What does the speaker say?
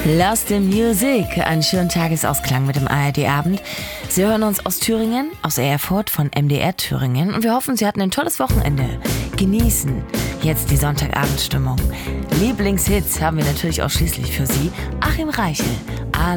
Lost in Music, einen schönen Tagesausklang mit dem ARD-Abend. Sie hören uns aus Thüringen, aus Erfurt von MDR Thüringen und wir hoffen, Sie hatten ein tolles Wochenende. Genießen jetzt die Sonntagabendstimmung. Lieblingshits haben wir natürlich auch schließlich für Sie. Achim Reichel,